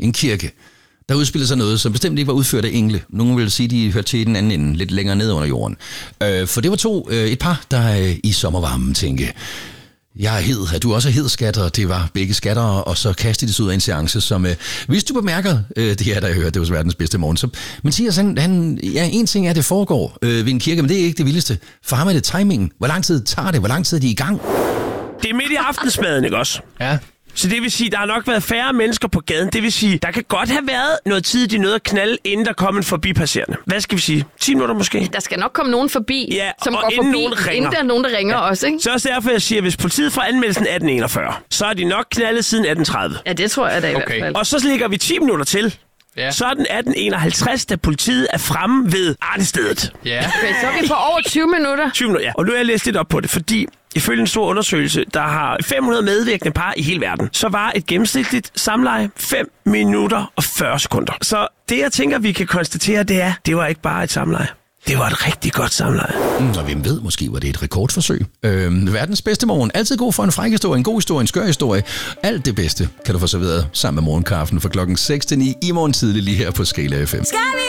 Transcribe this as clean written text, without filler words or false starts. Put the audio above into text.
en kirke, der udspillede sig noget, som bestemt ikke var udført af engle. Nogle ville sige, de hørte til i den anden ende, lidt længere ned under jorden. For det var et par, der i sommervarmen tænkte, jeg er hed, er du også hed, skatter? Det var begge skatter, og så kastede de sig ud af en seance, som, hvis du bemærker, det her, der jeg hørte, det var verdens bedste morgen, så man siger sådan, en ting er, at det foregår ved en kirke, men det er ikke det vildeste. For ham er det timingen. Hvor lang tid tager det? Hvor lang tid er de i gang? Det er midt i aftensmaden, ikke også? Ja. Så det vil sige, der har nok været færre mennesker på gaden. Det vil sige, der kan godt have været noget tid, de nåede at knalde, inden der kom en forbipasserende. Hvad skal vi sige? 10 minutter måske? Der skal nok komme nogen forbi, ja, som går forbi, inden der er nogen, der ringer også, ikke? Så også derfor, jeg siger, at hvis politiet fra anmeldelsen 1841, så er de nok knaldet siden 1830. Ja, det tror jeg da i hvert fald. Og så ligger vi 10 minutter til. Ja. Så er den 1851, da politiet er fremme ved artestedet. Ja. Okay, så er vi på over 20 minutter. 20 minutter, ja. Og nu har jeg læst lidt op på det, fordi ifølge en stor undersøgelse, der har 500 medvirkende par i hele verden, så var et gennemsnitligt samleje 5 minutter og 40 sekunder. Så det, jeg tænker, vi kan konstatere, det var ikke bare et samleje. Det var et rigtig godt samleje. Og hvem ved, måske var det et rekordforsøg. Verdens bedste morgen. Altid god for en fræk historie, en god historie, en skør historie. Alt det bedste kan du få serveret sammen med morgenkaffen fra klokken 6 til 9 i morgen tidlig lige her på Skala FM.